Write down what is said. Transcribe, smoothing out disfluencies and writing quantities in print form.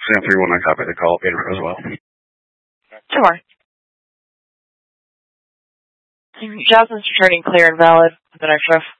Sam 319 copy the call, Beta as well. Sure. Jasmine's returning clear and valid with the next shift.